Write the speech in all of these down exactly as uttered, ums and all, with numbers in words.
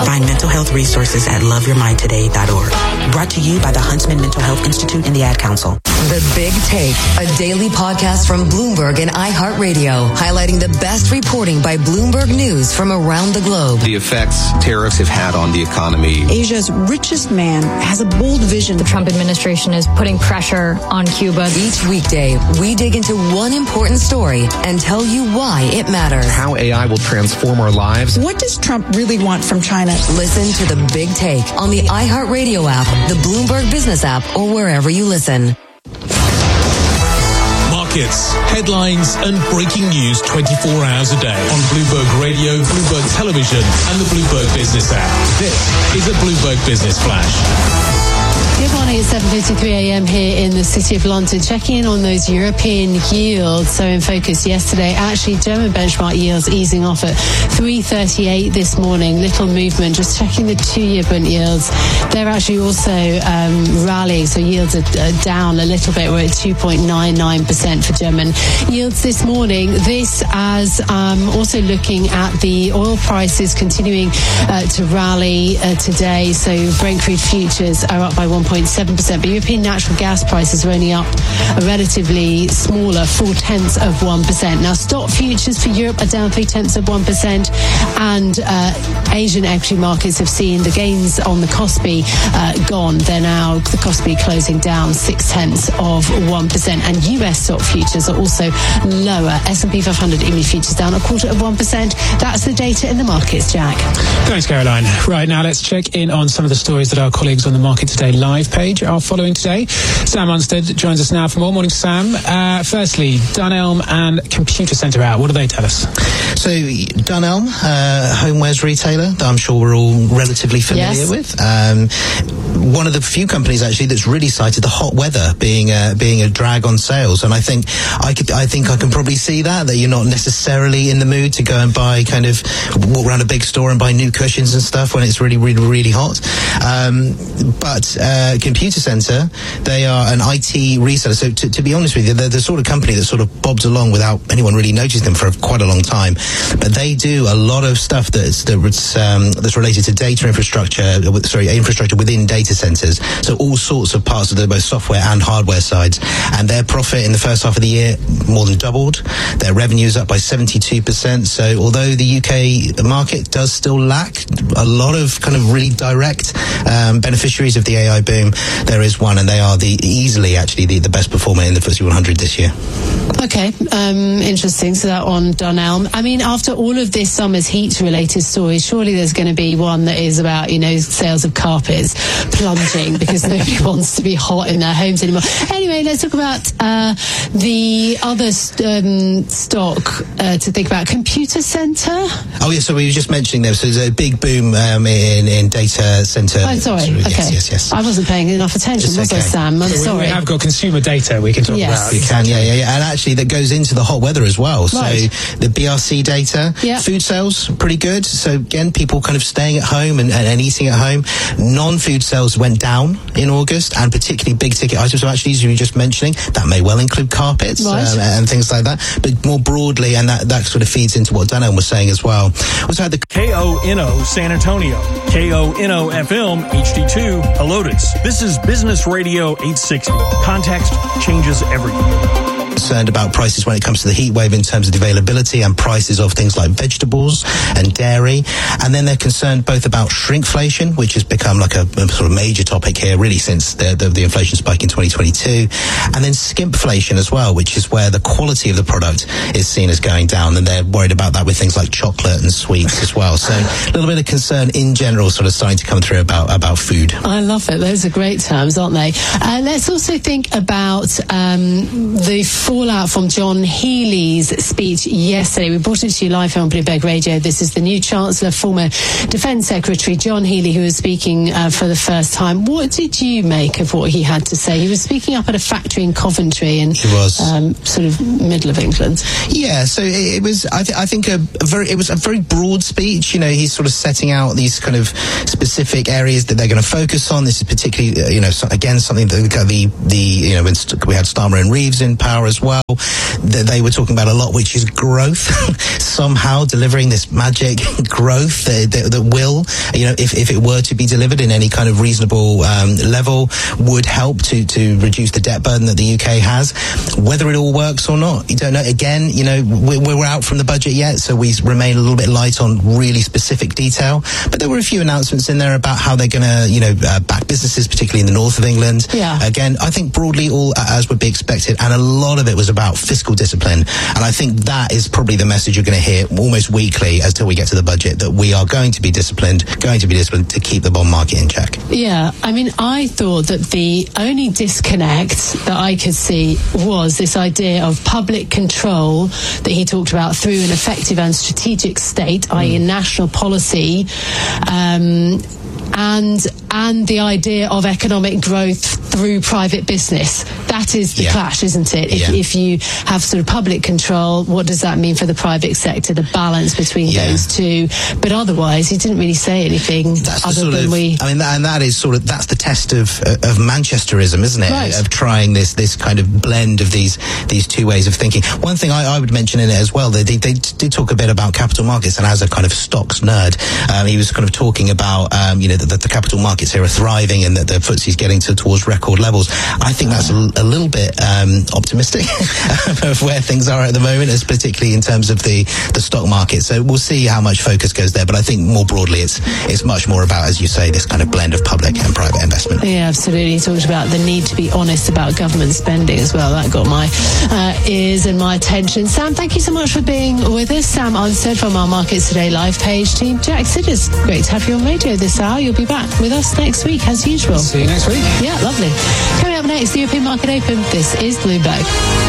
Find mental health resources at love your mind today dot org. Brought to you by the Huntsman Mental Health Institute and the Ad Council. The Big Take, a daily podcast from Bloomberg and iHeartRadio, highlighting the best reporting by Bloomberg News from around the globe. The effects tariffs have had on the economy. Asia's richest man has a bold vision. The Trump administration is putting pressure on Cuba. Each weekday, we dig into one important story and tell you why it matters. How A I will transform our lives. What does Trump really want from China? Listen to The Big Take on the iHeartRadio app, the Bloomberg Business app, or wherever you listen. Markets, headlines and breaking news twenty-four hours a day on Bloomberg Radio, Bloomberg Television and the Bloomberg Business app. This is a Bloomberg Business Flash. Good morning, it's seven fifty-three a.m. here in the City of London. Checking in on those European yields. So in focus yesterday, actually German benchmark yields easing off at three thirty-eight this morning. Little movement. Just checking the two-year Bund yields. They're actually also um, rallying. So yields are uh, down a little bit. We're at two point nine nine percent for German yields this morning. This as um, also looking at the oil prices continuing uh, to rally uh, today. So Brent crude futures are up by one point seven percent, but European natural gas prices are only up a relatively smaller four tenths of one percent. Now, stock futures for Europe are down three tenths of one percent, and uh, Asian equity markets have seen the gains on the Kospi uh, gone. They're now the Kospi closing down six tenths of one percent, and U S stock futures are also lower. S and P five hundred E M I futures down a quarter of one percent. That's the data in the markets, Jack. Thanks, Caroline. Right, now let's check in on some of the stories that our colleagues on the Market Today live page are following today. Sam Unstead joins us now for more. Morning, Sam. Uh, firstly, Dunelm and Computer Centre out. What do they tell us? So, Dunelm, uh, homewares retailer that I'm sure we're all relatively familiar yes. with. Um, one of the few companies actually that's really cited the hot weather being a, being a drag on sales, and I think I could I think I can probably see that that you're not necessarily in the mood to go and buy kind of walk around a big store and buy new cushions and stuff when it's really really really hot. Um, but uh, Computer Centre, they are an I T reseller. So to, to be honest with you, they're the sort of company that sort of bobs along without anyone really noticing them for quite a long time. But they do a lot of stuff that's that's, um, that's related to data infrastructure. Sorry, infrastructure within data centers. So all sorts of parts of the both software and hardware sides. And their profit in the first half of the year more than doubled. Their revenue is up by seventy-two percent. So although the U K market does still lack a lot of kind of really direct um, beneficiaries of the A I boom, there is one, and they are the easily actually the, the best performer in the F T S E one hundred this year. Okay, um, interesting. So that on Dunelm. I mean, after all of this summer's heat-related stories, surely there's going to be one that is about, you know, sales of carpets plunging because nobody wants to be hot in their homes anymore. Anyway, let's talk about uh, the other um, stock uh, to think about. Computer Centre? Oh, yeah, so we were just mentioning there, so there's a big boom um, in, in data centre. Oh, sorry. sorry. Okay. Yes, yes, yes. I wasn't paying enough attention, It's was okay. I, Sam? I'm So we, sorry. we have got consumer data we can talk Yes. about. You can, yeah, yeah, yeah. And actually that goes into the hot weather as well. Right. So the B R C data, Yeah. food sales, pretty good. So again, people kind of staying at home and, and, and eating at home. Non-food sales went down in August, and particularly big ticket items. So actually, as you were just mentioning, that may well include carpets Right. um, and things like that. But more broadly, and that, that sort of feeds into what Dunelm was saying as well. Also had the K O N O San Antonio, K O N O F M H D two Helotes. This is Business Radio eight sixty. Context changes everything. Concerned about prices when it comes to the heat wave in terms of the availability and prices of things like vegetables and dairy. And then they're concerned both about shrinkflation, which has become like a, a sort of major topic here really since the, the, the inflation spike in twenty twenty-two. And then skimpflation as well, which is where the quality of the product is seen as going down. And they're worried about that with things like chocolate and sweets as well. So a little bit of concern in general sort of starting to come through about, about food. I love it. Those are great terms, aren't they? Uh, let's also think about um, the fallout from John Healey's speech yesterday. We brought it to you live here on Bloomberg Radio. This is the new Chancellor, former Defence Secretary John Healey, who was speaking uh, for the first time. What did you make of what he had to say? He was speaking up at a factory in Coventry in He was. Um, sort of middle of England. Yeah, so it, it was. I, th- I think a, a very. It was a very broad speech. You know, he's sort of setting out these kind of specific areas that they're going to focus on. This is particularly, uh, you know, so, again something that the the you know when st- we had Starmer and Reeves in power as as well. They were talking about a lot, which is growth. Somehow delivering this magic growth that, that, that will, you know, if, if it were to be delivered in any kind of reasonable um, level, would help to, to reduce the debt burden that the U K has. Whether it all works or not, you don't know. Again, you know, we're, we're out from the budget yet, so we remain a little bit light on really specific detail. But there were a few announcements in there about how they're going to, you know, uh, back businesses, particularly in the north of England. Yeah. Again, I think broadly all as would be expected, and a lot of it was about fiscal discipline. And I think that is probably the message you're going to hear almost weekly until we get to the budget, that we are going to be disciplined, going to be disciplined to keep the bond market in check. Yeah, I mean, I thought that the only disconnect that I could see was this idea of public control that he talked about through an effective and strategic state, mm. that is national policy, um, and and the idea of economic growth through private business. That is the yeah. clash, isn't it? If, yeah. if you have sort of public control, what does that mean for the private sector, the balance between yeah. those two? But otherwise, he didn't really say anything that's other than of, we... I mean, that, and that is sort of, that's the test of of Manchesterism, isn't it? Right. Of trying this this kind of blend of these these two ways of thinking. One thing I, I would mention in it as well, they, they, they did talk a bit about capital markets, and as a kind of stocks nerd, um, he was kind of talking about, um, you know, that the, the capital markets here are thriving and that the F T S E is getting to, towards record levels. I think that's a, a little bit um, optimistic of where things are at the moment, as particularly in terms of the, the stock market. So we'll see how much focus goes there. But I think more broadly, it's it's much more about, as you say, this kind of blend of public and private investment. Yeah, absolutely. He talked about the need to be honest about government spending as well. That got my uh, ears and my attention. Sam, thank you so much for being with us. Sam Unstead from our Markets Today live page team. Jack Sidders, great to have you on radio this hour. You'll be back with us next week as usual. See you next week. Yeah, lovely. Coming up next, the European Market Open. This is Bloomberg.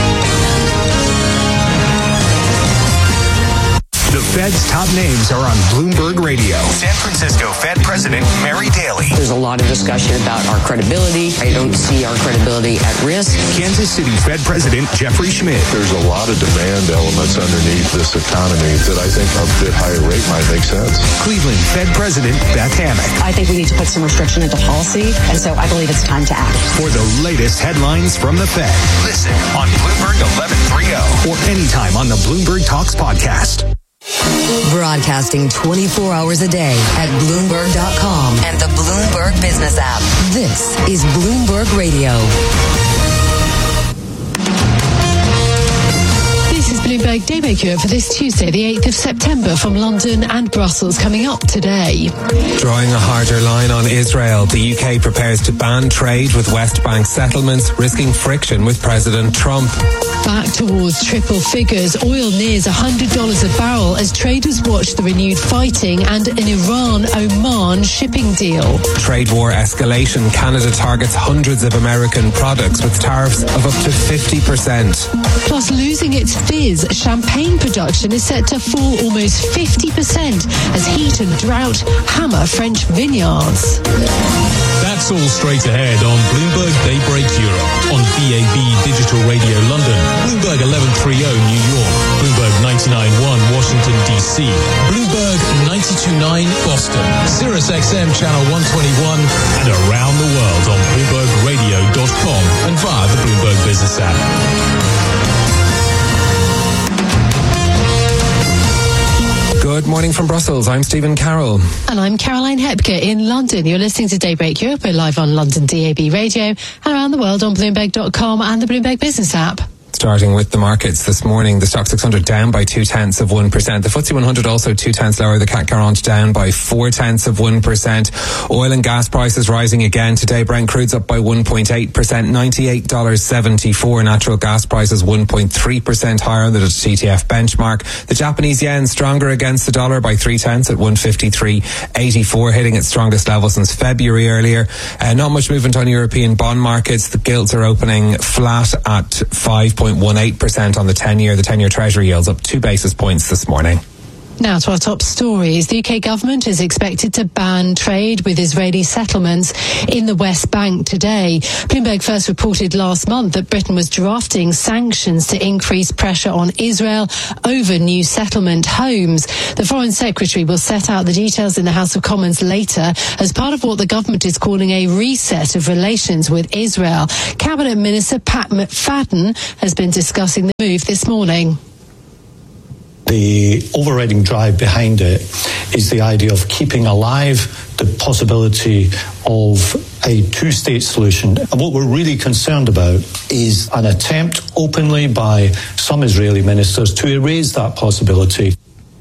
The Fed's top names are on Bloomberg Radio. San Francisco Fed President Mary Daly. There's a lot of discussion about our credibility. I don't see our credibility at risk. Kansas City Fed President Jeffrey Schmidt. There's a lot of demand elements underneath this economy that I think a bit higher rate might make sense. Cleveland Fed President Beth Hammack. I think we need to put some restriction into policy, and so I believe it's time to act. For the latest headlines from the Fed, listen on Bloomberg eleven thirty or anytime on the Bloomberg Talks podcast. Broadcasting twenty-four hours a day at Bloomberg dot com and the Bloomberg Business app. This is Bloomberg Radio. This is Bloomberg Daybreak Europe for this Tuesday, the eighth of September, from London and Brussels. Coming up today. Drawing a harder line on Israel, the U K prepares to ban trade with West Bank settlements, risking friction with President Trump. Back towards triple figures. Oil nears one hundred dollars a barrel as traders watch the renewed fighting and an Iran-Oman shipping deal. Trade war escalation. Canada targets hundreds of American products with tariffs of up to fifty percent. Plus, losing its fizz, champagne production is set to fall almost fifty percent as heat and drought hammer French vineyards. That's all straight ahead on Bloomberg Daybreak Europe, on B A B Digital Radio London, Bloomberg eleven thirty New York, Bloomberg ninety-nine point one Washington, D C, Bloomberg ninety-two point nine Boston, Sirius X M Channel one twenty-one, and around the world on Bloomberg Radio dot com and via the Bloomberg Business app. Good morning from Brussels. I'm Stephen Carroll. And I'm Caroline Hepker in London. You're listening to Daybreak Europe. We're live on London D A B Radio and around the world on Bloomberg dot com and the Bloomberg Business app. Starting with the markets this morning, the Stock six hundred down by two tenths of one percent. The F T S E one hundred also two tenths lower. The C A C quarante down by four tenths of one percent. Oil and gas prices rising again today. Brent crude's up by one point eight percent, ninety-eight dollars seventy-four. Natural gas prices one point three percent higher than the T T F benchmark. The Japanese yen stronger against the dollar by three tenths at one fifty-three eighty-four, hitting its strongest level since February earlier. Uh, not much movement on European bond markets. The gilts are opening flat at five point one eight percent on the ten-year. The ten-year Treasury yields up two basis points this morning. Now to our top stories. The U K government is expected to ban trade with Israeli settlements in the West Bank today. Bloomberg first reported last month that Britain was drafting sanctions to increase pressure on Israel over new settlement homes. The Foreign Secretary will set out the details in the House of Commons later as part of what the government is calling a reset of relations with Israel. Cabinet Minister Pat McFadden has been discussing the move this morning. The overriding drive behind it is the idea of keeping alive the possibility of a two-state solution. And what we're really concerned about is an attempt openly by some Israeli ministers to erase that possibility.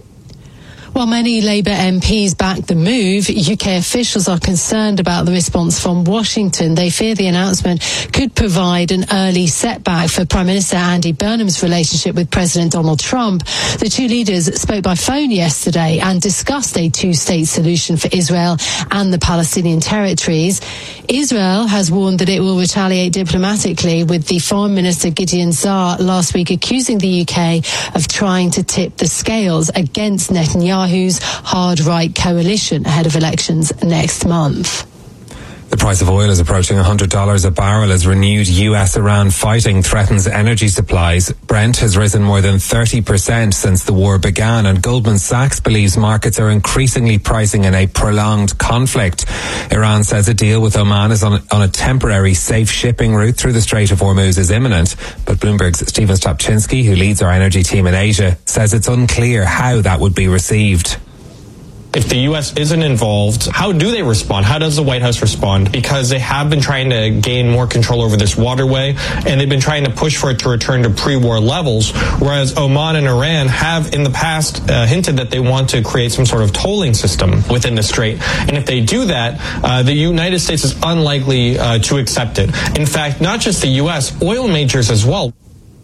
While many Labour M Ps back the move, U K officials are concerned about the response from Washington. They fear the announcement could provide an early setback for Prime Minister Andy Burnham's relationship with President Donald Trump. The two leaders spoke by phone yesterday and discussed a two-state solution for Israel and the Palestinian territories. Israel has warned that it will retaliate diplomatically, with the Foreign Minister Gideon Saar last week accusing the U K of trying to tip the scales against Netanyahu. Netanyahu's hard right coalition ahead of elections next month. The price of oil is approaching one hundred dollars a barrel as renewed U S Iran fighting threatens energy supplies. Brent has risen more than thirty percent since the war began, and Goldman Sachs believes markets are increasingly pricing in a prolonged conflict. Iran says a deal with Oman is on, on a temporary safe shipping route through the Strait of Hormuz is imminent, but Bloomberg's Stephen Stopczynski, who leads our energy team in Asia, says it's unclear how that would be received. If the U S isn't involved, how do they respond? How does the White House respond? Because they have been trying to gain more control over this waterway, and they've been trying to push for it to return to pre-war levels, whereas Oman and Iran have in the past uh, hinted that they want to create some sort of tolling system within the strait. And if they do that, uh, the United States is unlikely uh, to accept it. In fact, not just the U S, oil majors as well.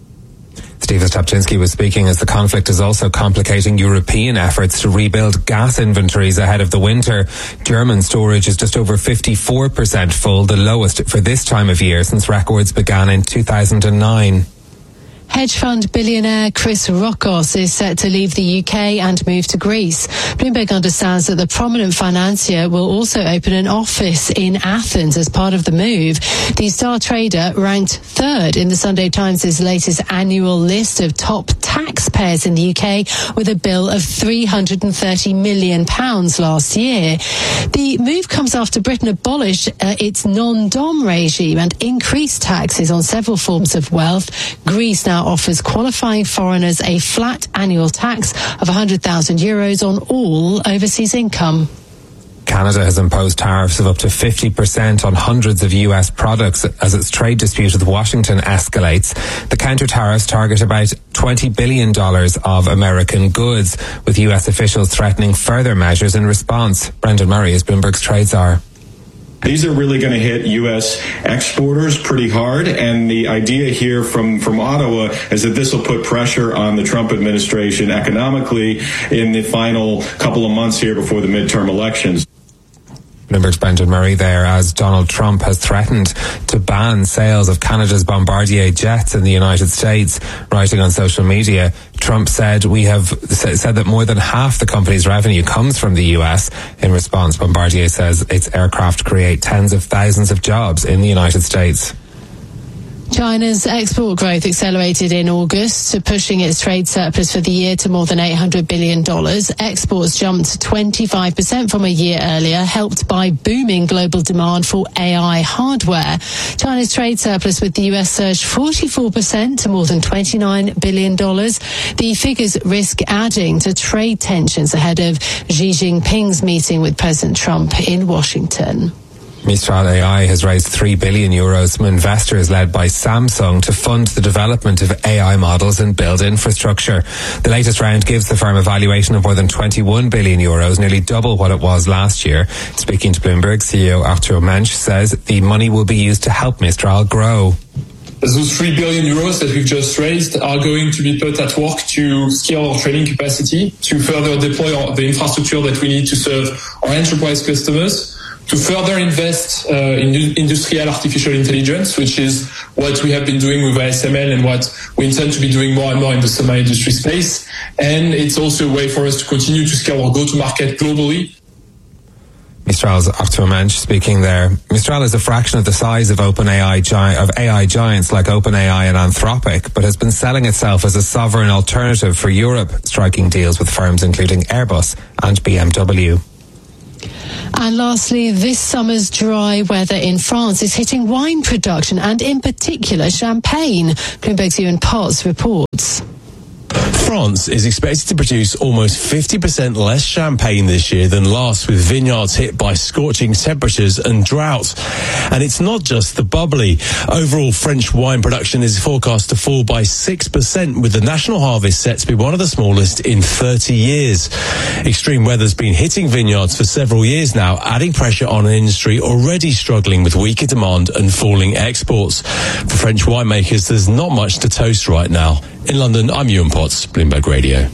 Stephen Stopczynski was speaking as the conflict is also complicating European efforts to rebuild gas inventories ahead of the winter. German storage is just over fifty-four percent full, the lowest for this time of year since records began in two thousand nine. Hedge fund billionaire Chris Rockos is set to leave the U K and move to Greece. Bloomberg understands that the prominent financier will also open an office in Athens as part of the move. The star trader ranked third in the Sunday Times' latest annual list of top taxpayers in the U K with a bill of three hundred thirty million pounds last year. The move comes after Britain abolished uh, its non-dom regime and increased taxes on several forms of wealth. Greece now offers qualifying foreigners a flat annual tax of one hundred thousand euros on all overseas income. Canada has imposed tariffs of up to fifty percent on hundreds of U S products as its trade dispute with Washington escalates. The counter-tariffs target about twenty billion dollars of American goods, with U S officials threatening further measures in response. Brendan Murray is Bloomberg's trade czar. These are really going to hit U S exporters pretty hard, and the idea here from, from Ottawa is that this will put pressure on the Trump administration economically in the final couple of months here before the midterm elections. Bloomberg's Brendan Murray there, as Donald Trump has threatened to ban sales of Canada's Bombardier jets in the United States. Writing on social media, Trump said we have said that more than half the company's revenue comes from the U S. In response, Bombardier says its aircraft create tens of thousands of jobs in the United States. China's export growth accelerated in August, pushing its trade surplus for the year to more than eight hundred billion dollars. Exports jumped twenty-five percent from a year earlier, helped by booming global demand for A I hardware. China's trade surplus with the U S surged forty-four percent to more than twenty-nine billion dollars. The figures risk adding to trade tensions ahead of Xi Jinping's meeting with President Trump in Washington. Mistral A I has raised three billion euros from investors led by Samsung to fund the development of A I models and build infrastructure. The latest round gives the firm a valuation of more than twenty-one billion euros, nearly double what it was last year. Speaking to Bloomberg, C E O Arthur Mensch says the money will be used to help Mistral grow. Those three billion euros that we've just raised are going to be put at work to scale our trading capacity, to further deploy our, the infrastructure that we need to serve our enterprise customers, to further invest uh, in industrial artificial intelligence, which is what we have been doing with A S M L and what we intend to be doing more and more in the semi-industry space. And it's also a way for us to continue to scale our go-to-market globally. Mistral's Optima Mensch speaking there. Mistral is a fraction of the size of OpenAI gi- of A I giants like OpenAI and Anthropic, but has been selling itself as a sovereign alternative for Europe, striking deals with firms including Airbus and B M W. And lastly, this summer's dry weather in France is hitting wine production and in particular champagne. Bloomberg's Ewan Potts reports. France is expected to produce almost fifty percent less champagne this year than last, with vineyards hit by scorching temperatures and drought. And it's not just the bubbly. Overall, French wine production is forecast to fall by six percent, with the national harvest set to be one of the smallest in thirty years. Extreme weather's been hitting vineyards for several years now, adding pressure on an industry already struggling with weaker demand and falling exports. For French winemakers, there's not much to toast right now. In London, I'm Ewan Potts, Bloomberg Radio.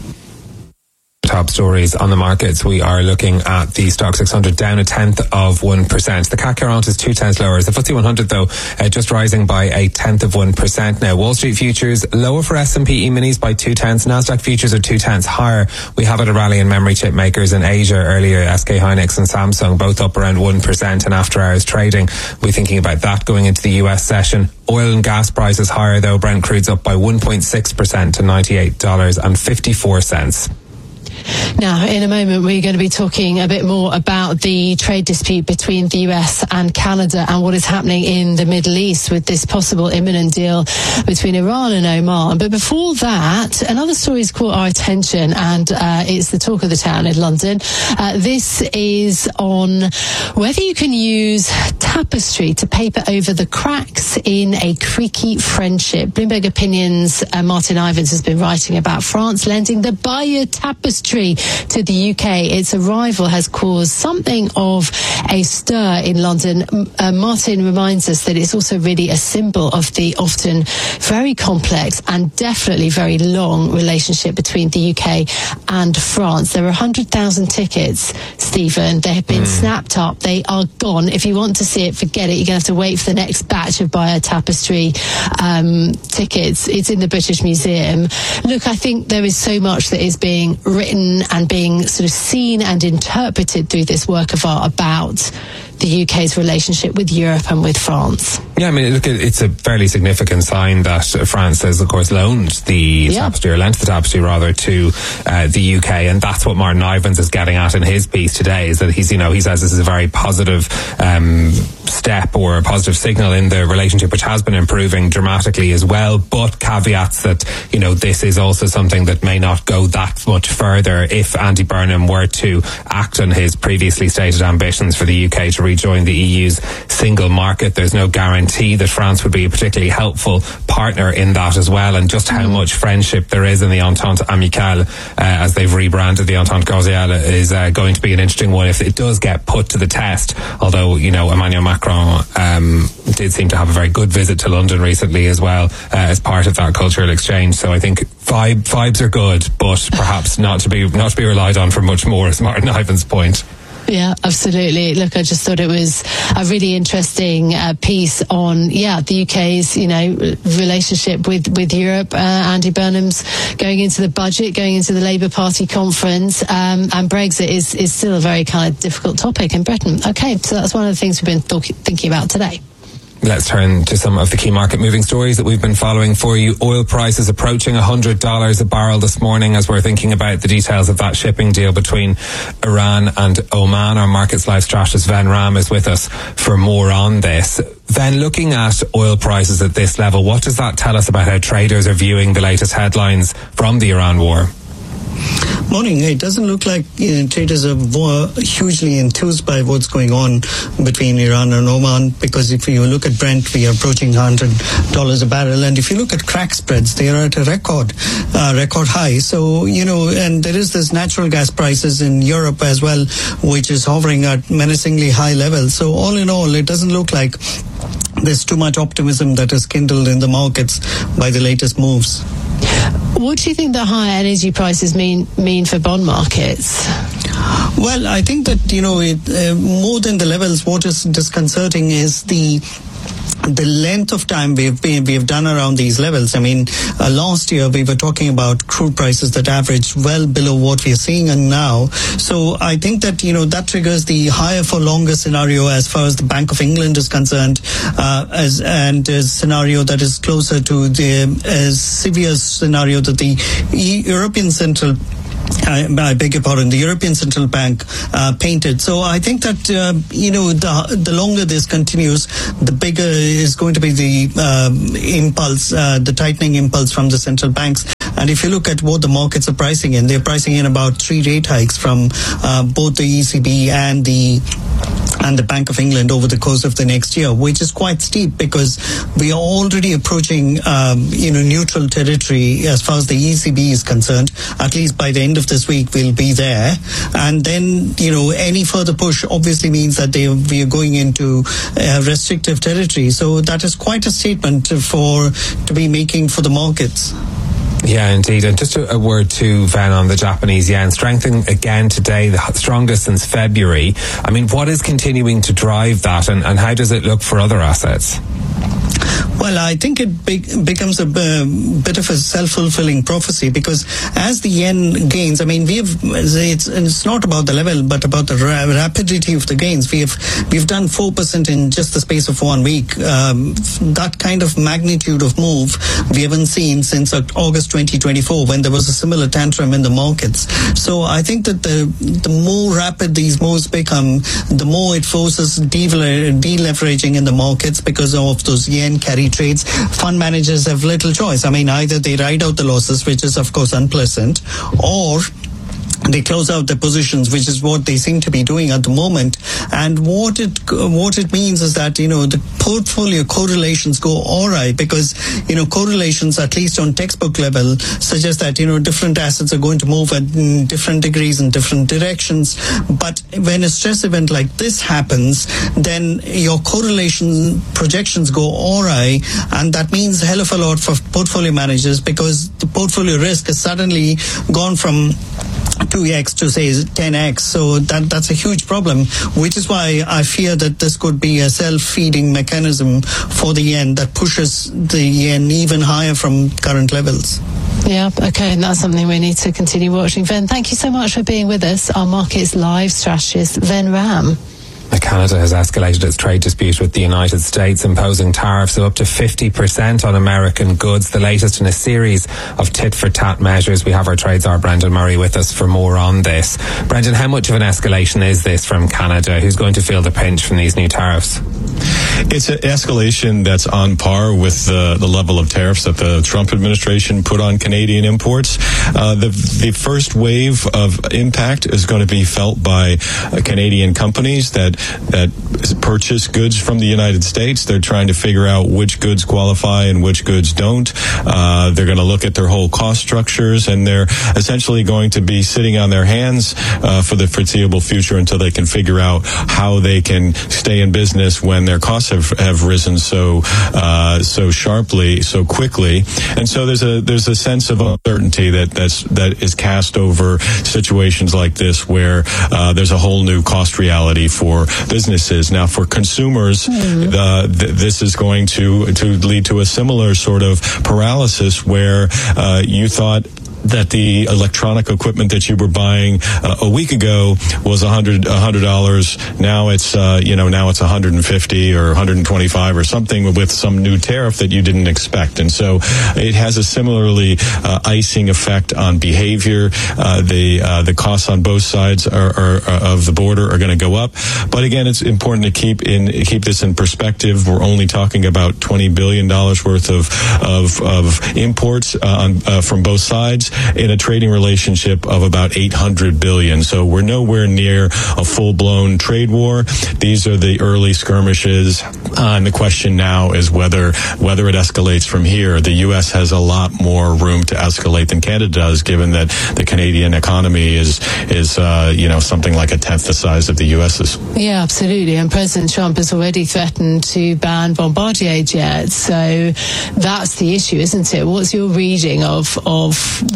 Top stories on the markets. We are looking at the Stock six hundred down a tenth of one percent. The C A C quarante is two tenths lower. The F T S E one hundred, though, uh, just rising by a tenth of one percent now. Wall Street futures lower for S and P E-minis by two tenths. Nasdaq futures are two tenths higher. We have had a rally in memory chip makers in Asia earlier. S K Hynix and Samsung both up around one percent, and after hours trading, we're thinking about that going into the U S session. Oil and gas prices higher, though. Brent crude's up by one point six percent to ninety-eight dollars and fifty-four cents. Now, in a moment, we're going to be talking a bit more about the trade dispute between the U S and Canada and what is happening in the Middle East with this possible imminent deal between Iran and Oman. But before that, another story has caught our attention, and uh, it's the talk of the town in London. Uh, this is on whether you can use tapestry to paper over the cracks in a creaky friendship. Bloomberg Opinion's uh, Martin Ivins has been writing about France lending the Bayeux tapestry to the U K. Its arrival has caused something of a stir in London. Uh, Martin reminds us that it's also really a symbol of the often very complex and definitely very long relationship between the U K and France. There are one hundred thousand tickets, Stephen. They have been mm. snapped up. They are gone. If you want to see it, forget it. You're going to have to wait for the next batch of Bayeux tapestry um, tickets. It's in the British Museum. Look, I think there is so much that is being written and being sort of seen and interpreted through this work of art about the U K's relationship with Europe and with France. Yeah, I mean, look, it's a fairly significant sign that France has, of course, loaned the yeah. tapestry, or lent the tapestry, rather, to uh, the U K, and that's what Martin Ivins is getting at in his piece today, is that he's, you know, he says this is a very positive um, step or a positive signal in the relationship, which has been improving dramatically as well, but caveats that, you know, this is also something that may not go that much further if Andy Burnham were to act on his previously stated ambitions for the U K to rejoin the E U's single market. There's no guarantee that France would be a particularly helpful partner in that as well, and just how much friendship there is in the Entente Amicale, uh, as they've rebranded the Entente Cordiale, is uh, going to be an interesting one if it does get put to the test. Although, you know, Emmanuel Macron um, did seem to have a very good visit to London recently as well, uh, as part of that cultural exchange. So I think vibe, vibes are good, but perhaps not to be not to be relied on for much more, is Martin Ivins' point. Yeah, absolutely. Look, I just thought it was a really interesting uh, piece on, yeah, the U K's, you know, relationship with, with Europe. Uh, Andy Burnham's going into the budget, going into the Labour Party conference, um, and Brexit is, is still a very kind of difficult topic in Britain. Okay, so that's one of the things we've been th- thinking about today. Let's turn to some of the key market moving stories that we've been following for you. Oil prices approaching one hundred dollars a barrel this morning as we're thinking about the details of that shipping deal between Iran and Oman. Our Markets Live strategist Ven Ram is with us for more on this. Then, looking at oil prices at this level, what does that tell us about how traders are viewing the latest headlines from the Iran war? Morning. It doesn't look like you know, traders are more hugely enthused by what's going on between Iran and Oman, because if you look at Brent, we are approaching one hundred dollars a barrel, and if you look at crack spreads, they are at a record uh, record high. So, you know, and there is this natural gas prices in Europe as well, which is hovering at menacingly high levels. So all in all, it doesn't look like there's too much optimism that is kindled in the markets by the latest moves. What do you think the higher energy prices mean mean for bond markets? Well, I think that, you know, it, uh, more than the levels, what is disconcerting is the the length of time we've been, we've done around these levels. I mean, uh, last year we were talking about crude prices that averaged well below what we are seeing and now. So I think that, you know, that triggers the higher for longer scenario as far as the Bank of England is concerned, uh, as and a scenario that is closer to the uh, severe scenario that the European Central I, I beg your pardon, the European Central Bank uh, painted. So I think that, uh, you know, the, the longer this continues, the bigger is going to be the uh, impulse, uh, the tightening impulse from the central banks. And if you look at what the markets are pricing in, they're pricing in about three rate hikes from uh, both the E C B and the and the Bank of England over the course of the next year, which is quite steep because we are already approaching, um, you know, neutral territory as far as the E C B is concerned. At least by the end of this week, we'll be there. And then, you know, any further push obviously means that they, we are going into uh, restrictive territory. So that is quite a statement for to be making for the markets. Yeah, indeed. And just a, a word too, Van, on the Japanese yen. Strengthening again today, the strongest since February. I mean, what is continuing to drive that, and, and how does it look for other assets? Well, I think it be- becomes a uh, bit of a self-fulfilling prophecy because as the yen gains, I mean, we've it's, it's not about the level, but about the ra- rapidity of the gains. We have we've done four percent in just the space of one week. Um, that kind of magnitude of move we haven't seen since August twenty twenty-four, when there was a similar tantrum in the markets. So I think that the the more rapid these moves become, the more it forces deleveraging in the markets because of those yen carry trades. Fund managers have little choice. I mean, either they ride out the losses, which is of course unpleasant, or they close out their positions, which is what they seem to be doing at the moment. And what it what it means is that, you know, the portfolio correlations go all right because, you know, correlations, at least on textbook level, suggest that, you know, different assets are going to move at different degrees in different directions. But when a stress event like this happens, then your correlation projections go all right. And that means a hell of a lot for portfolio managers because the portfolio risk has suddenly gone from two x to say ten x, so that that's a huge problem, which is why I fear that this could be a self-feeding mechanism for the yen that pushes the yen even higher from current levels. Yeah, okay, and that's something we need to continue watching. Ven, thank you so much for being with us. Our Markets Live strategist, Ven Ram. Canada has escalated its trade dispute with the United States, imposing tariffs of up to fifty percent on American goods, the latest in a series of tit-for-tat measures. We have our trade czar, Brendan Murray, with us for more on this. Brendan, how much of an escalation is this from Canada? Who's going to feel the pinch from these new tariffs? It's an escalation that's on par with the, the level of tariffs that the Trump administration put on Canadian imports. Uh, the, the first wave of impact is going to be felt by uh, Canadian companies that that purchase goods from the United States. They're trying to figure out which goods qualify and which goods don't. Uh, they're going to look at their whole cost structures, and they're essentially going to be sitting on their hands uh, for the foreseeable future until they can figure out how they can stay in business when their costs have, have risen so uh, so sharply, so quickly. And so there's a there's a sense of uncertainty that that's that is cast over situations like this, where uh, there's a whole new cost reality for businesses. Now, for consumers, mm-hmm. uh, th- this is going to to lead to a similar sort of paralysis where uh, you thought that the electronic equipment that you were buying uh, a week ago was a hundred a hundred dollars. Now it's uh, you know now it's a hundred and fifty or a hundred and twenty five or something with some new tariff that you didn't expect. And so it has a similarly uh, icing effect on behavior. Uh, the uh, the costs on both sides are, are, are of the border are going to go up. But again, it's important to keep in keep this in perspective. We're only talking about twenty billion dollars worth of of, of imports uh, on, uh, from both sides, in a trading relationship of about eight hundred billion dollars. So we're nowhere near a full-blown trade war. These are the early skirmishes, uh, and the question now is whether whether it escalates from here. The U S has a lot more room to escalate than Canada does, given that the Canadian economy is is uh, you know something like a tenth the size of the U S's. Yeah, absolutely. And President Trump has already threatened to ban Bombardier jets. So that's the issue, isn't it? What's your reading of of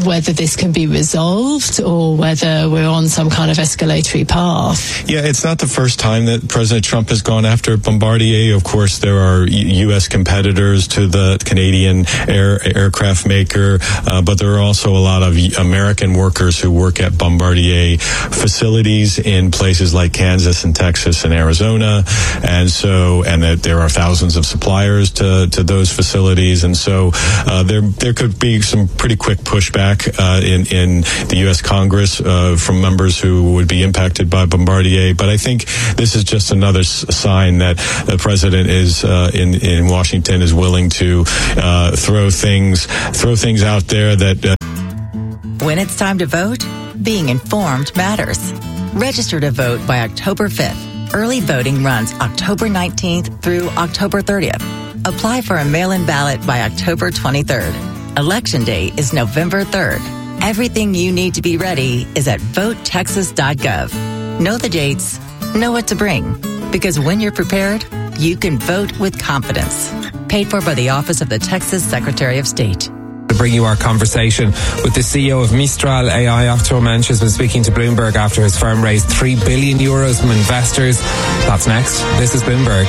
whether this can be resolved or whether we're on some kind of escalatory path. Yeah, it's not the first time that President Trump has gone after Bombardier. Of course, there are U S competitors to the Canadian air, aircraft maker, uh, but there are also a lot of American workers who work at Bombardier facilities in places like Kansas and Texas and Arizona, and so and that there are thousands of suppliers to to those facilities, and so uh, there there could be some pretty quick pushback uh, in in the U S Congress uh, from members who would be impacted by Bombardier. But I think this is just another s- sign that the president is uh, in in Washington is willing to uh, throw things throw things out there that. Uh, When it's time to vote, being informed matters. Register to vote by October fifth. Early voting runs October nineteenth through October thirtieth. Apply for a mail-in ballot by October twenty-third. Election day is November third. Everything you need to be ready is at vote texas dot gov. Know the dates, know what to bring, because when you're prepared, you can vote with confidence. Paid for by the Office of the Texas Secretary of State. To bring you our conversation with the C E O of Mistral A I, Akhtar Mensch, has been speaking to Bloomberg after his firm raised three billion euros from investors. That's next. This is Bloomberg.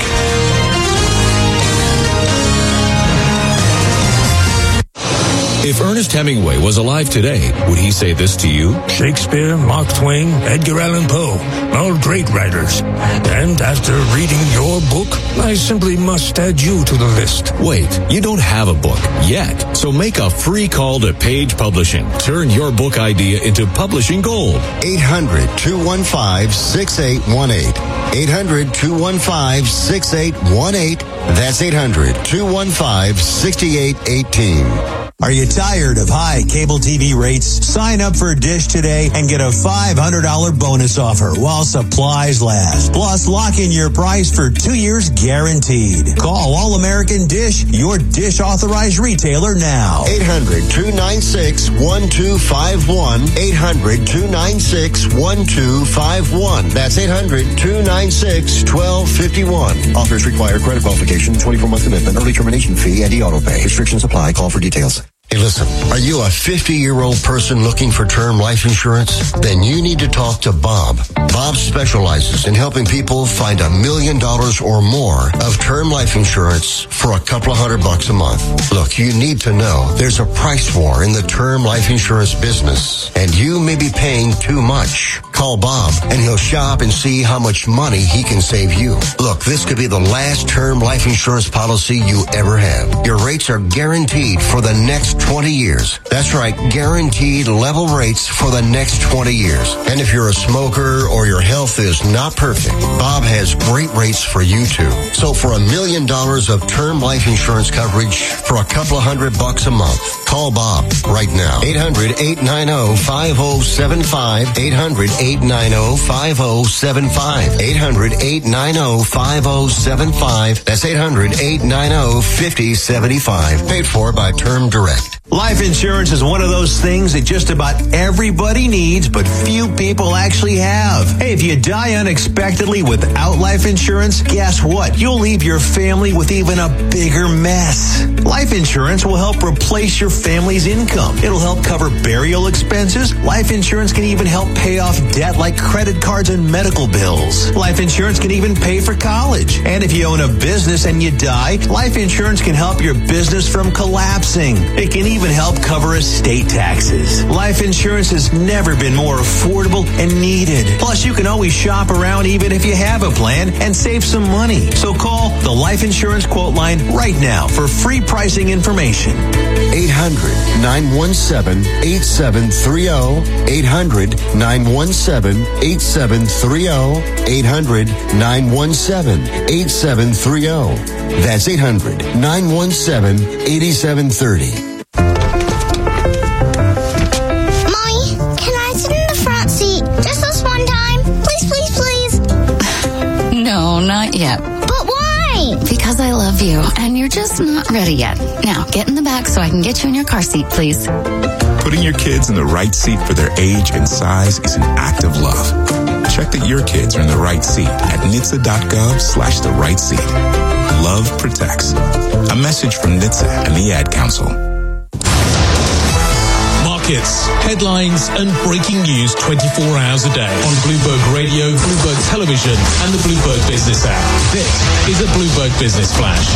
If Ernest Hemingway was alive today, would he say this to you? Shakespeare, Mark Twain, Edgar Allan Poe, all great writers. And after reading your book, I simply must add you to the list. Wait, you don't have a book yet. So make a free call to Page Publishing. Turn your book idea into publishing gold. eight hundred, two one five, six eight one eight. eight hundred, two one five, six eight one eight. That's eight hundred, two one five, six eight one eight. Are you tired of high cable T V rates? Sign up for Dish today and get a five hundred dollars bonus offer while supplies last. Plus, lock in your price for two years guaranteed. Call All American Dish, your Dish authorized retailer now. eight hundred, two nine six, one two five one. eight hundred, two nine six, one two five one. That's eight hundred, two nine six, one two five one. Offers require credit qualification, twenty-four month commitment, early termination fee, and e-auto pay. Restrictions apply. Call for details. Hey, listen, are you a fifty-year-old person looking for term life insurance? Then you need to talk to Bob. Bob specializes in helping people find a million dollars or more of term life insurance for a couple of hundred bucks a month. Look, you need to know there's a price war in the term life insurance business, and you may be paying too much. Call Bob, and he'll shop and see how much money he can save you. Look, this could be the last term life insurance policy you ever have. Your rates are guaranteed for the next twenty years. That's right, guaranteed level rates for the next twenty years. And if you're a smoker or your health is not perfect, Bob has great rates for you too. So for a million dollars of term life insurance coverage for a couple of hundred bucks a month, call Bob right now. eight hundred, eight nine zero, five zero seven five. eight hundred, eight nine zero, five zero seven five. eight hundred, eight nine zero, five zero seven five. That's eight hundred, eight nine zero, five zero seven five. Paid for by Term Direct. Life insurance is one of those things that just about everybody needs, but few people actually have. Hey, if you die unexpectedly without life insurance, guess what? You'll leave your family with even a bigger mess. Life insurance will help replace your family's income. It'll help cover burial expenses. Life insurance can even help pay off debt like credit cards and medical bills. Life insurance can even pay for college. And if you own a business and you die, life insurance can help your business from collapsing. It can even even help cover estate taxes. Life insurance has never been more affordable and needed. Plus, you can always shop around even if you have a plan and save some money. So call the Life Insurance Quote Line right now for free pricing information. eight hundred, nine one seven, eight seven three zero. eight hundred, nine one seven, eight seven three zero. eight hundred, nine one seven, eight seven three zero. That's eight hundred, nine one seven, eight seven three zero. No, not yet. But why? Because I love you, and you're just not ready yet. Now, get in the back so I can get you in your car seat, please. Putting your kids in the right seat for their age and size is an act of love. Check that your kids are in the right seat at N H T S A dot gov slash the right seat. Love protects. A message from N H T S A and the Ad Council. markets, headlines and breaking news twenty-four hours a day on Bloomberg Radio, Bloomberg Television and the Bloomberg Business app. This is a Bloomberg Business Flash.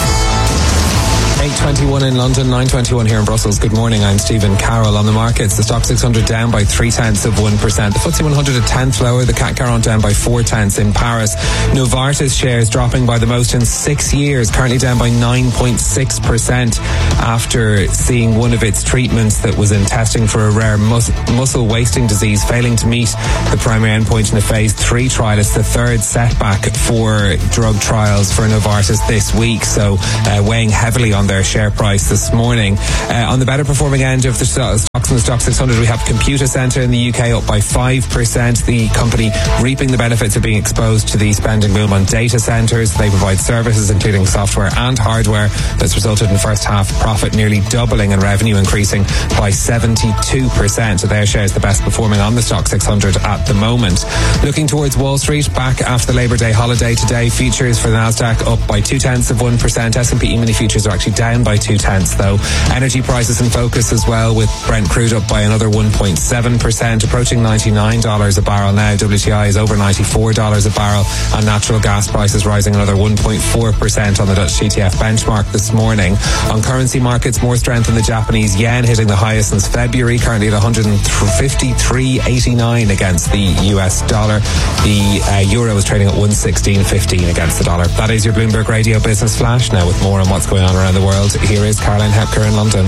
eight twenty-one in London, nine twenty-one here in Brussels. Good morning, I'm Stephen Carroll. On the markets, the stock six hundred down by three tenths of one percent. The F T S E one hundred a tenth lower, the C A C quarante down by four tenths in Paris. Novartis shares dropping by the most in six years, currently down by nine point six percent after seeing one of its treatments that was in testing for a rare mus- muscle wasting disease failing to meet the primary endpoint in a phase three trial. It's the third setback for drug trials for Novartis this week, so uh, weighing heavily on their share price this morning. Uh, on the better performing end of the stocks in the stock six hundred, we have Computer Centre in the U K up by five percent. The company reaping the benefits of being exposed to the spending boom on data centres. They provide services including software and hardware that's resulted in first half profit nearly doubling and revenue increasing by seventy-two percent. So their share is the best performing on the stock six hundred at the moment. Looking towards Wall Street, back after the Labour Day holiday today, futures for the Nasdaq up by two tenths of one percent. S and P E-mini futures are actually down by two tenths though. Energy prices in focus as well, with Brent crude up by another one point seven percent, approaching ninety-nine dollars a barrel now. W T I is over ninety-four dollars a barrel, and natural gas prices rising another one point four percent on the Dutch T T F benchmark this morning. On currency markets, more strength in the Japanese yen, hitting the highest since February, currently at one fifty-three eighty-nine against the U S dollar. The uh, euro is trading at one sixteen fifteen against the dollar. That is your Bloomberg Radio Business Flash. Now with more on what's going on around the world, here is Caroline Hepker in London.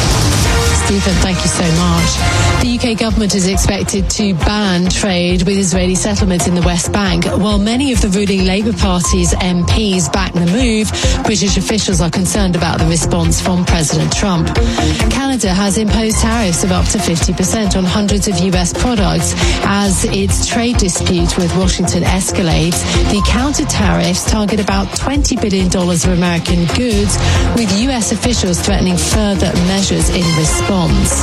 Stephen, thank you so much. The U K government is expected to ban trade with Israeli settlements in the West Bank. While many of the ruling Labour Party's M Ps back the move, British officials are concerned about the response from President Trump. Canada has imposed tariffs of up to fifty percent on hundreds of U S products as its trade dispute with Washington escalates. The counter tariffs target about twenty billion dollars of American goods, with U S officials threatening further measures in response.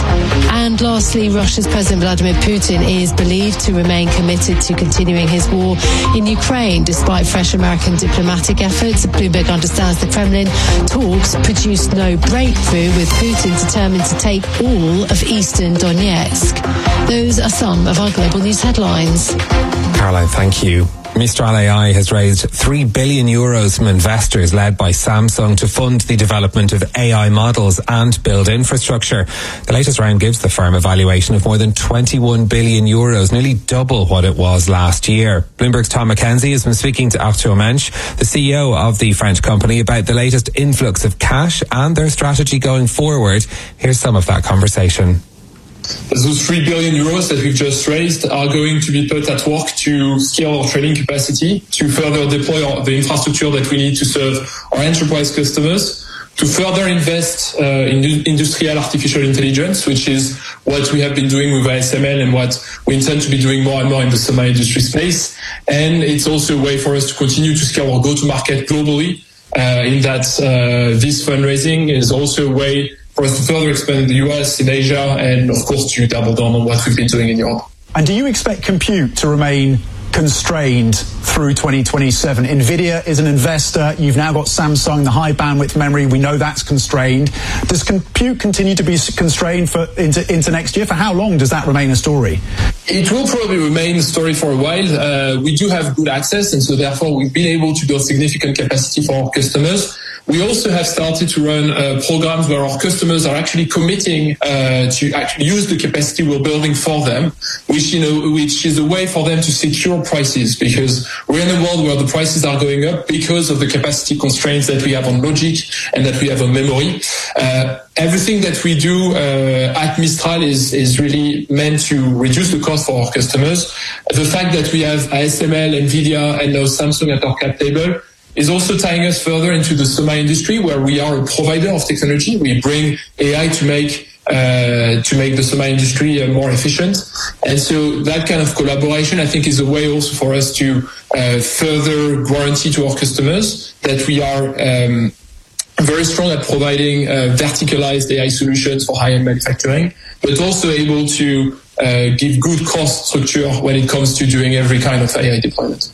And lastly, Russia's President Vladimir Putin is believed to remain committed to continuing his war in Ukraine despite fresh American diplomatic efforts. Bloomberg understands the Kremlin talks produced no breakthrough, with Putin determined to take all of eastern Donetsk. Those are some of our global news headlines. Caroline, thank you. Mistral A I has raised three billion euros from investors led by Samsung to fund the development of A I models and build infrastructure. The latest round gives the firm a valuation of more than twenty-one billion euros, nearly double what it was last year. Bloomberg's Tom McKenzie has been speaking to Arthur Mensch, the C E O of the French company, about the latest influx of cash and their strategy going forward. Here's some of that conversation. Those three billion euros that we've just raised are going to be put at work to scale our trading capacity, to further deploy our, the infrastructure that we need to serve our enterprise customers, to further invest uh, in industrial artificial intelligence, which is what we have been doing with A S M L and what we intend to be doing more and more in the semi-industry space. And it's also a way for us to continue to scale our go-to-market globally, uh, in that uh, this fundraising is also a way for us to further expand in the U S, in Asia, and of course to double down on what we've been doing in Europe. And do you expect compute to remain constrained through twenty twenty-seven? Nvidia is an investor. You've now got Samsung, the high bandwidth memory. We know that's constrained. Does compute continue to be constrained for into, into next year? For how long does that remain a story? It will probably remain a story for a while. Uh, we do have good access, and so therefore we've been able to build significant capacity for our customers. We also have started to run uh, programs where our customers are actually committing uh, to actually use the capacity we're building for them, which you know, which is a way for them to secure prices, because we're in a world where the prices are going up because of the capacity constraints that we have on logic and that we have on memory. Uh, everything that we do uh, at Mistral is is really meant to reduce the cost for our customers. The fact that we have A S M L, Nvidia, and now Samsung at our cap table is also tying us further into the semi-industry, where we are a provider of technology. We bring A I to make uh, to make the semi-industry uh, more efficient. And so that kind of collaboration, I think, is a way also for us to uh, further guarantee to our customers that we are um, very strong at providing uh, verticalized A I solutions for high-end manufacturing, but also able to uh, give good cost structure when it comes to doing every kind of A I deployment.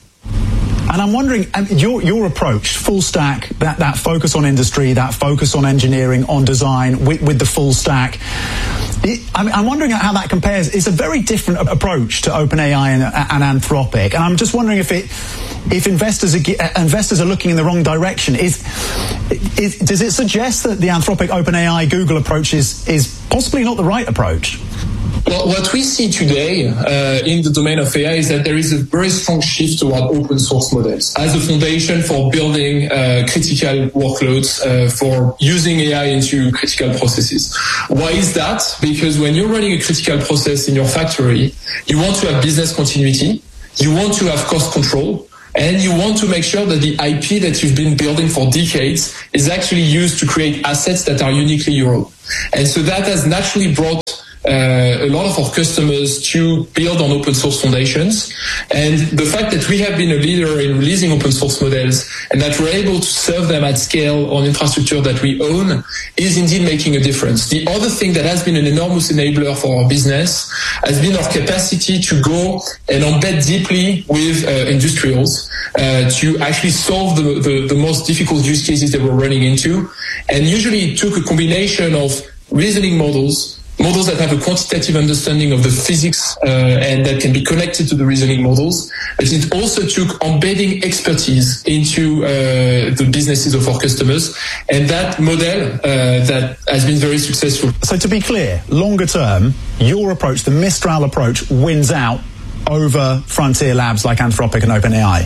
And I'm wondering, um, your your approach, full stack, that, that focus on industry, that focus on engineering, on design, with, with the full stack, I mean, I'm wondering how that compares. It's a very different approach to OpenAI and, and Anthropic, and I'm just wondering if it, if investors are investors are looking in the wrong direction. Is, is does it suggest that the Anthropic, OpenAI, Google approach is is possibly not the right approach? Well, what we see today uh, in the domain of A I is that there is a very strong shift toward open source models as a foundation for building uh, critical workloads, uh, for using A I into critical processes. Why is that? Because when you're running a critical process in your factory, you want to have business continuity, you want to have cost control, and you want to make sure that the I P that you've been building for decades is actually used to create assets that are uniquely your own. And so that has naturally brought Uh, a lot of our customers to build on open source foundations. And the fact that we have been a leader in releasing open source models and that we're able to serve them at scale on infrastructure that we own is indeed making a difference. The other thing that has been an enormous enabler for our business has been our capacity to go and embed deeply with uh, industrials uh, to actually solve the, the, the most difficult use cases that we're running into. And usually it took a combination of reasoning models, models that have a quantitative understanding of the physics uh, and that can be connected to the reasoning models. But it also took embedding expertise into uh, the businesses of our customers. And that model uh, that has been very successful. So to be clear, longer term, your approach, the Mistral approach, wins out over frontier labs like Anthropic and OpenAI.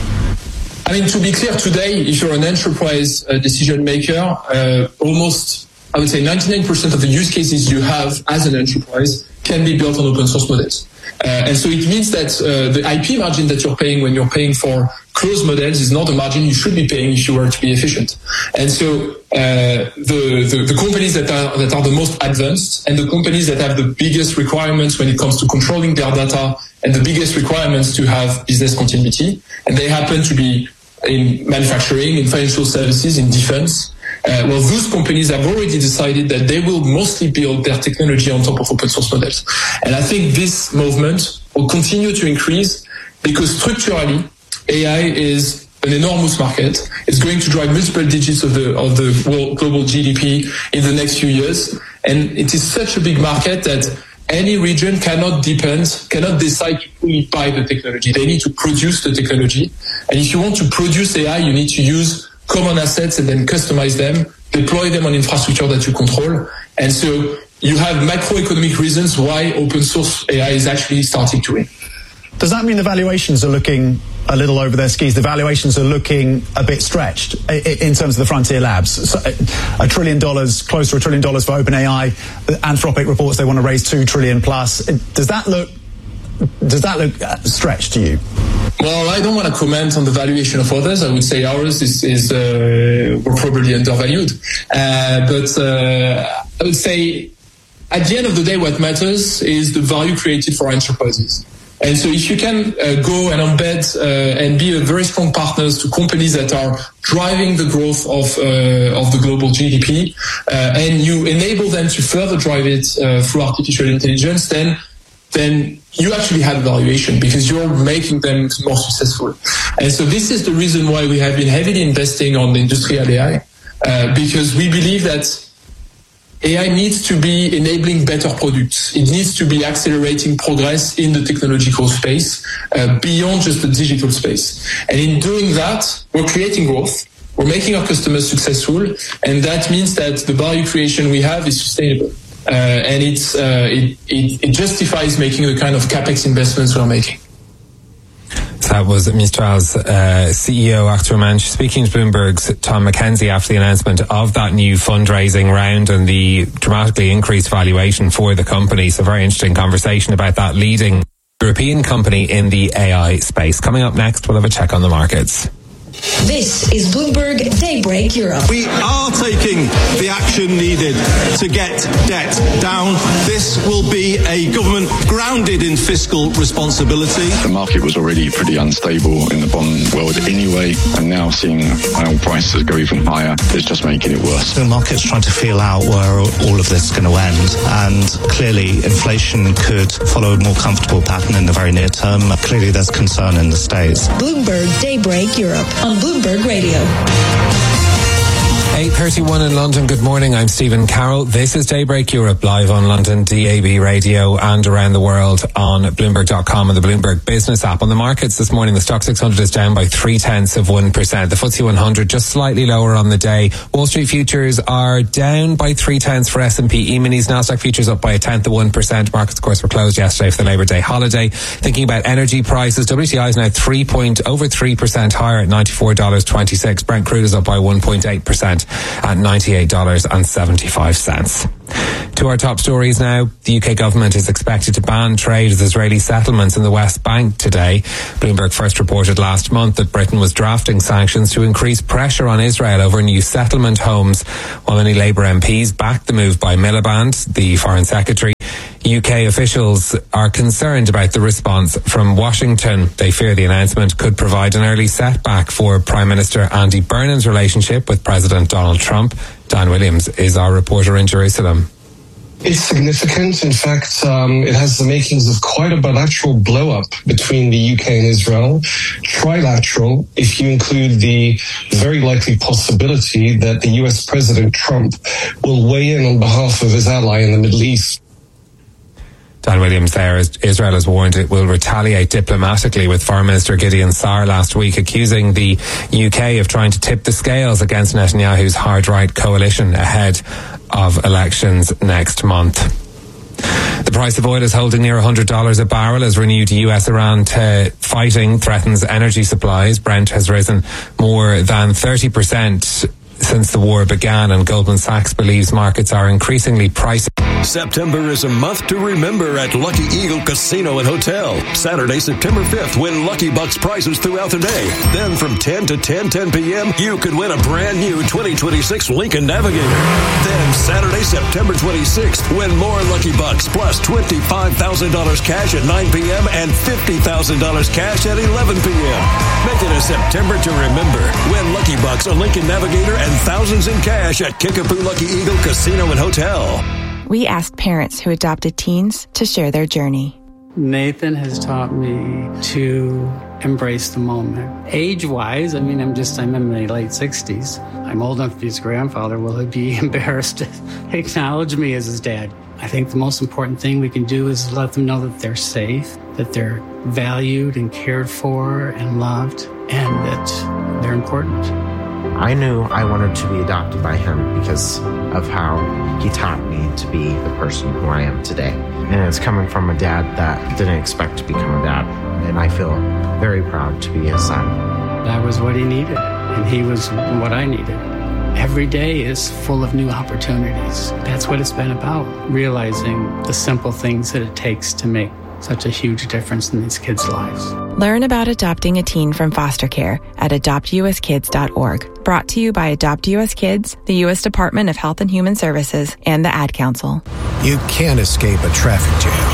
I mean, to be clear, today, if you're an enterprise uh, decision maker, uh, almost I would say ninety-nine percent of the use cases you have as an enterprise can be built on open source models. Uh, and so it means that uh, the I P margin that you're paying when you're paying for closed models is not a margin you should be paying if you were to be efficient. And so uh, the, the, the companies that are, that are the most advanced and the companies that have the biggest requirements when it comes to controlling their data and the biggest requirements to have business continuity, and they happen to be in manufacturing, in financial services, in defense, Uh, well, those companies have already decided that they will mostly build their technology on top of open source models. And I think this movement will continue to increase because structurally, A I is an enormous market. It's going to drive multiple digits of the of the world, global G D P in the next few years. And it is such a big market that any region cannot depend, cannot decide to fully buy the technology. They need to produce the technology. And if you want to produce A I, you need to use common assets and then customize them, deploy them on infrastructure that you control. And so you have macroeconomic reasons why open source A I is actually starting to win. Does that mean the valuations are looking a little over their skis? The valuations are looking a bit stretched in terms of the frontier labs. So a trillion dollars, close to a trillion dollars for OpenAI. Anthropic reports they want to raise two trillion plus. Does that look, does that look stretched to you? Well, I don't want to comment on the valuation of others. I would say ours is, is uh, we're probably undervalued. Uh, but uh, I would say at the end of the day, what matters is the value created for enterprises. And so if you can uh, go and embed uh, and be a very strong partners to companies that are driving the growth of uh, of the global G D P, uh, and you enable them to further drive it uh, through artificial intelligence, then then you actually have valuation because you're making them more successful. And so this is the reason why we have been heavily investing on the industrial A I, uh, because we believe that A I needs to be enabling better products. It needs to be accelerating progress in the technological space, uh, beyond just the digital space. And in doing that, we're creating growth. We're making our customers successful. And that means that the value creation we have is sustainable. Uh, and it's, uh, it, it, it justifies making the kind of capex investments we're making. So that was Mistral's uh, C E O, Akhtar Manshi, speaking to Bloomberg's Tom McKenzie after the announcement of that new fundraising round and the dramatically increased valuation for the company. So very interesting conversation about that leading European company in the A I space. Coming up next, we'll have a check on the markets. This is Bloomberg Daybreak Europe. We are taking the action needed to get debt down. This will be a government grounded in fiscal responsibility. The market was already pretty unstable in the bond world anyway, and now seeing oil prices go even higher is just making it worse. The market's trying to feel out where all of this is going to end, and clearly inflation could follow a more comfortable pattern in the very near term. Clearly there's concern in the States. Bloomberg Daybreak Europe on Bloomberg Radio. eight thirty-one in London. Good morning. I'm Stephen Carroll. This is Daybreak Europe, live on London D A B radio and around the world on Bloomberg dot com and the Bloomberg Business app. On the markets this morning, the Stock six hundred is down by three tenths of one percent. The F T S E one hundred just slightly lower on the day. Wall Street futures are down by three tenths for S and P E-minis. Nasdaq futures up by a tenth of one percent. Markets, of course, were closed yesterday for the Labour Day holiday. Thinking about energy prices, W T I is now three point over three percent higher at ninety-four dollars and twenty-six cents. Brent crude is up by one point eight percent at ninety-eight dollars and seventy-five cents. To our top stories now. The U K government is expected to ban trade with Israeli settlements in the West Bank today. Bloomberg first reported last month that Britain was drafting sanctions to increase pressure on Israel over new settlement homes, while many Labour M Ps backed the move by Miliband, the Foreign Secretary. U K officials are concerned about the response from Washington. They fear the announcement could provide an early setback for Prime Minister Andy Burnham's relationship with President Donald Trump. Dan Williams is our reporter in Jerusalem. It's significant. In fact, um, it has the makings of quite a bilateral blow-up between the U K and Israel. Trilateral, if you include the very likely possibility that the U S President Trump will weigh in on behalf of his ally in the Middle East. Dan Williams there. Israel has warned it will retaliate diplomatically, with Foreign Minister Gideon Saar last week accusing the U K of trying to tip the scales against Netanyahu's hard-right coalition ahead of elections next month. The price of oil is holding near one hundred dollars a barrel as renewed U S-Iran t- fighting threatens energy supplies. Brent has risen more than thirty percent since the war began, and Goldman Sachs believes markets are increasingly pricing. September is a month to remember at Lucky Eagle Casino and Hotel. Saturday, September fifth, win Lucky Bucks prizes throughout the day. Then from ten to ten ten p.m., you could win a brand new twenty twenty-six Lincoln Navigator. Then Saturday, September twenty-sixth, win more Lucky Bucks plus twenty-five thousand dollars cash at nine p.m. and fifty thousand dollars cash at eleven p.m. Make it a September to remember. Win Lucky Bucks, a Lincoln Navigator, and thousands in cash at Kickapoo Lucky Eagle Casino and Hotel. We asked parents who adopted teens to share their journey. Nathan has taught me to embrace the moment. Age-wise, I mean, I'm just, I'm in my late sixties. I'm old enough to be his grandfather. Will he be embarrassed to acknowledge me as his dad? I think the most important thing we can do is let them know that they're safe, that they're valued and cared for and loved, and that they're important. I knew I wanted to be adopted by him because of how he taught me to be the person who I am today. And it's coming from a dad that didn't expect to become a dad. And I feel very proud to be his son. That was what he needed, and he was what I needed. Every day is full of new opportunities. That's what it's been about, realizing the simple things that it takes to make such a huge difference in these kids' lives. Learn about adopting a teen from foster care at adopt u s kids dot org. Brought to you by Adopt U S Kids, the U S Department of Health and Human Services, and the Ad Council. You can't escape a traffic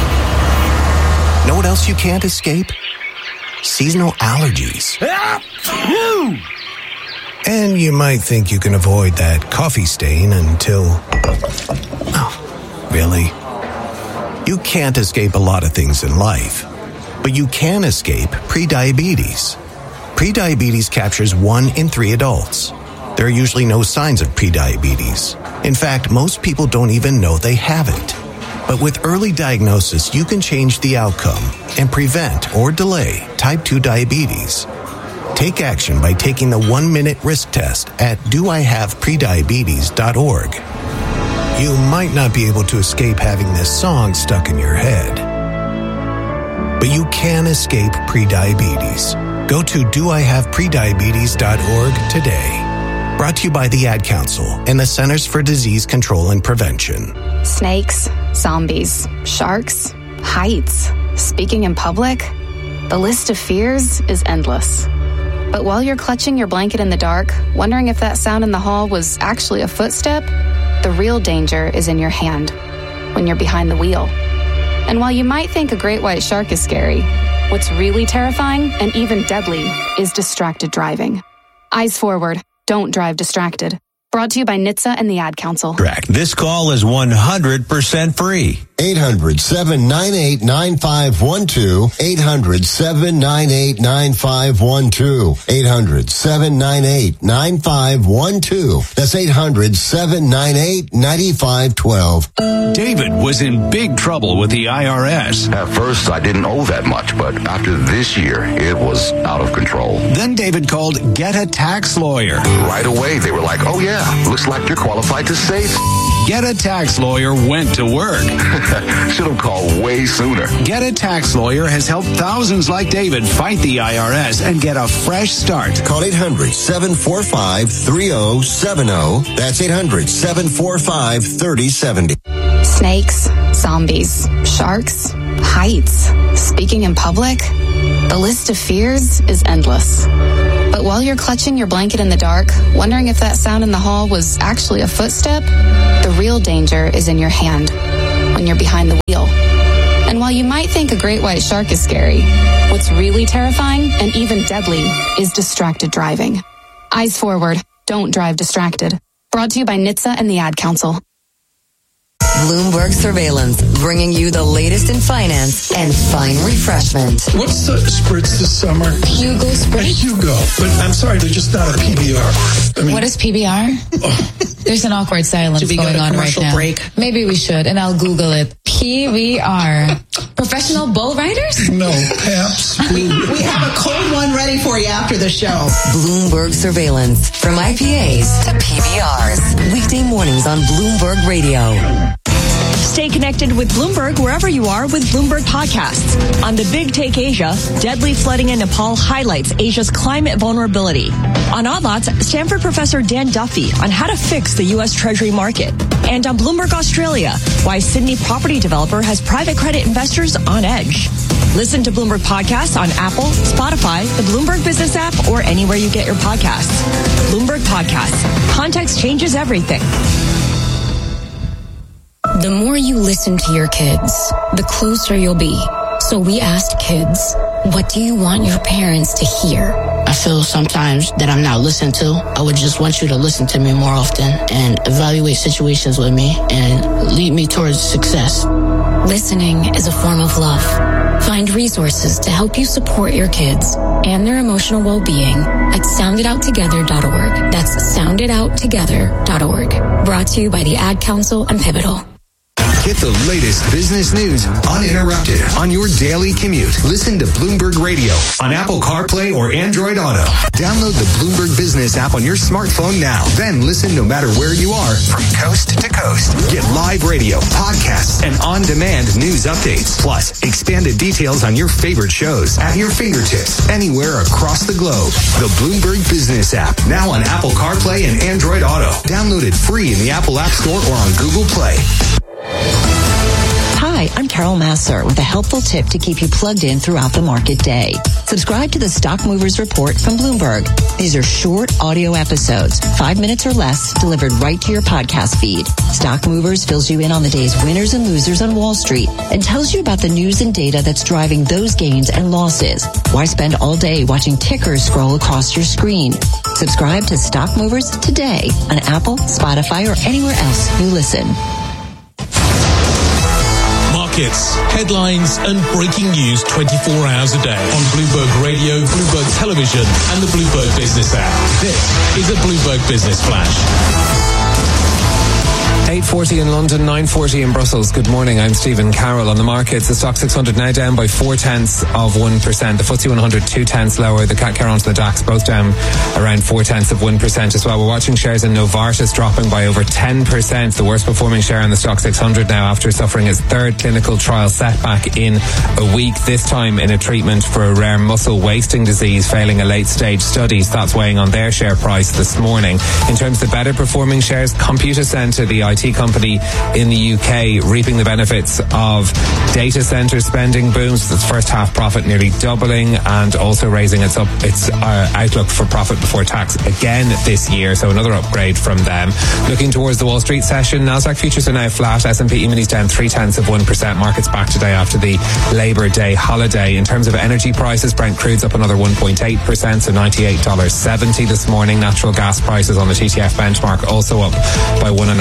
jam. Know what else you can't escape? Seasonal allergies. And you might think you can avoid that coffee stain until... Oh, really? You can't escape a lot of things in life, but you can escape prediabetes. Prediabetes captures one in three adults. There are usually no signs of prediabetes. In fact, most people don't even know they have it. But with early diagnosis, you can change the outcome and prevent or delay type two diabetes. Take action by taking the one-minute risk test at do I have prediabetes dot org. You might not be able to escape having this song stuck in your head, but you can escape prediabetes. Go to do I have prediabetes dot org today. Brought to you by the Ad Council and the Centers for Disease Control and Prevention. Snakes, zombies, sharks, heights, speaking in public. The list of fears is endless. But while you're clutching your blanket in the dark, wondering if that sound in the hall was actually a footstep, the real danger is in your hand, when you're behind the wheel. And while you might think a great white shark is scary, what's really terrifying and even deadly is distracted driving. Eyes forward. Don't drive distracted. Brought to you by N H T S A and the Ad Council. This call is one hundred percent free. eight hundred, seven nine eight, nine five one two. eight hundred, seven nine eight, nine five one two. eight hundred, seven nine eight, nine five one two. That's eight hundred, seven nine eight, nine five one two. David was in big trouble with the I R S. At first, I didn't owe that much, but after this year, it was out of control. Then David called Get a Tax Lawyer. Right away, they were like, oh yeah, looks like you're qualified to save. Get a Tax Lawyer went to work. Should have called way sooner. Get a Tax Lawyer has helped thousands like David fight the I R S and get a fresh start. Call eight hundred, seven four five, three zero seven zero. That's eight hundred, seven four five, three zero seven zero. Snakes, zombies, sharks, heights, speaking in public. The list of fears is endless. But while you're clutching your blanket in the dark, wondering if that sound in the hall was actually a footstep, the real danger is in your hand when you're behind the wheel. And while you might think a great white shark is scary, what's really terrifying and even deadly is distracted driving. Eyes forward, don't drive distracted. Brought to you by N H T S A and the Ad Council. Bloomberg Surveillance, bringing you the latest in finance and fine refreshment. What's the spritz this summer? Hugo Spritz? Hugo, but I'm sorry, they're just not a P B R. I mean, what is P B R? Oh. There's an awkward silence going on right now. Break? Maybe we should, and I'll Google it. P B R. Professional bull riders? No, Paps. we, we have a cold one ready for you after the show. Bloomberg Surveillance, from I P As to P B Rs. Weekday mornings on Bloomberg Radio. Stay connected with Bloomberg wherever you are with Bloomberg Podcasts. On The Big Take Asia, deadly flooding in Nepal highlights Asia's climate vulnerability. On Odd Lots, Stanford professor Dan Duffy on how to fix the U S Treasury market. And on Bloomberg Australia, why Sydney property developer has private credit investors on edge. Listen to Bloomberg Podcasts on Apple, Spotify, the Bloomberg Business app, or anywhere you get your podcasts. Bloomberg Podcasts. Context changes everything. The more you listen to your kids, the closer you'll be. So we asked kids, what do you want your parents to hear? I feel sometimes that I'm not listened to. I would just want you to listen to me more often and evaluate situations with me and lead me towards success. Listening is a form of love. Find resources to help you support your kids and their emotional well-being at sound it out together dot org. That's sound it out together dot org. Brought to you by the Ad Council and Pivotal. Get the latest business news uninterrupted on your daily commute. Listen to Bloomberg Radio on Apple CarPlay or Android Auto. Download the Bloomberg Business app on your smartphone now. Then listen no matter where you are from coast to coast. Get live radio, podcasts, and on-demand news updates. Plus, expanded details on your favorite shows at your fingertips anywhere across the globe. The Bloomberg Business app, now on Apple CarPlay and Android Auto. Download it free in the Apple App Store or on Google Play. Hi, I'm Carol Masser with a helpful tip to keep you plugged in throughout the market day. Subscribe to the Stock Movers Report from Bloomberg. These are short audio episodes, five minutes or less, delivered right to your podcast feed. Stock Movers fills you in on the day's winners and losers on Wall Street and tells you about the news and data that's driving those gains and losses. Why spend all day watching tickers scroll across your screen? Subscribe to Stock Movers today on Apple, Spotify, or anywhere else you listen. Markets, headlines, and breaking news twenty-four hours a day on Bloomberg Radio, Bloomberg Television, and the Bloomberg Business app. This is a Bloomberg Business Flash. eight forty in London, nine forty in Brussels. Good morning, I'm Stephen Carroll. On the markets, the Stock six hundred now down by four tenths of one percent. The F T S E one hundred two tenths lower. The C A C Carron to the DAX both down around four tenths of one percent as well. We're watching shares in Novartis dropping by over ten percent. The worst performing share in the Stock six hundred now after suffering its third clinical trial setback in a week, this time in a treatment for a rare muscle wasting disease failing a late stage study. So that's weighing on their share price this morning. In terms of the better performing shares, Computacenter, the I T company in the U K, reaping the benefits of data center spending booms. Its first half profit nearly doubling and also raising its up its uh, outlook for profit before tax again this year. So another upgrade from them. Looking towards the Wall Street session, Nasdaq futures are now flat. S and P E-minis down three tenths of one percent. Markets back today after the Labor Day holiday. In terms of energy prices, Brent crude's up another one point eight percent, so ninety-eight dollars seventy this morning. Natural gas prices on the T T F benchmark also up by one and a half percent.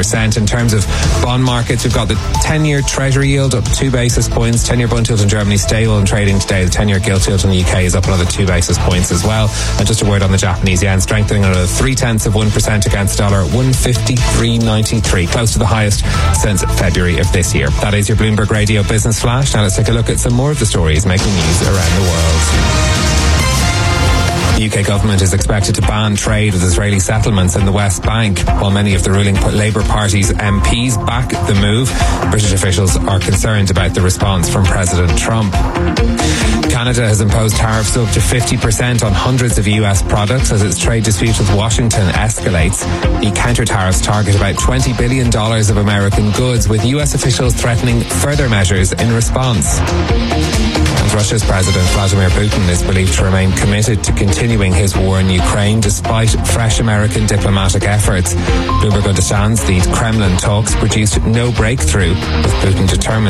percent. In terms of bond markets, we've got the ten-year Treasury yield up two basis points. ten-year bond yield in Germany stable and trading today. The ten-year gilt yield in the U K is up another two basis points as well. And just a word on the Japanese yen, strengthening another three tenths of one percent against the dollar, one fifty-three ninety-three, close to the highest since February of this year. That is your Bloomberg Radio Business Flash. Now let's take a look at some more of the stories making news around the world. The U K government is expected to ban trade with Israeli settlements in the West Bank. While many of the ruling Labour Party's M Ps back the move, British officials are concerned about the response from President Trump. Canada has imposed tariffs up to fifty percent on hundreds of U S products as its trade dispute with Washington escalates. The counter-tariffs target about twenty billion dollars of American goods, with U S officials threatening further measures in response. And Russia's President Vladimir Putin is believed to remain committed to continuing his war in Ukraine despite fresh American diplomatic efforts. Bloomberg understands the Kremlin talks produced no breakthrough, with Putin determined